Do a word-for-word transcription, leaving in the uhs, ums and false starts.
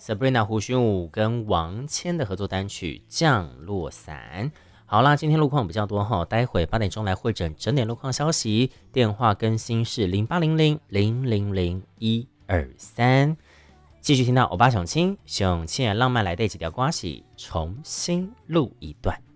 Sabrina 胡勋武跟王谦的合作单曲《降落伞》。好啦，今天路况比较多哈，待会八点钟来会诊整点路况消息，电话更新是零八零零零零零一二三。继续听到欧巴熊亲熊亲浪漫来的几条瓜喜重新录一段。